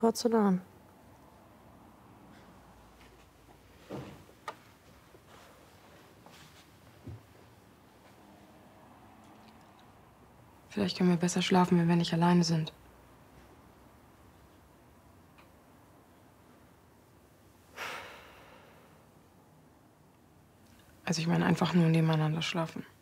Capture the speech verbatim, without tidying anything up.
Porzellan. Vielleicht können wir besser schlafen, wenn wir nicht alleine sind. Also ich meine einfach nur nebeneinander schlafen.